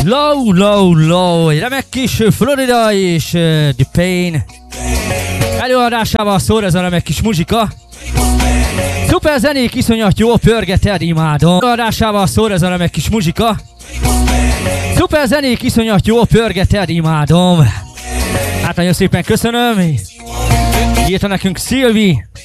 Low, egy remek kis Florida és The Pain előadásával szól ez a remek kis muzsika. Szuper zenék, iszonyat jó, pörgeted, imádom. Előadásával szól ez a remek kis muzsika. Szuper zenék, iszonyat jó, pörgeted, imádom. Hát nagyon szépen köszönöm. Írta nekünk Szilvi.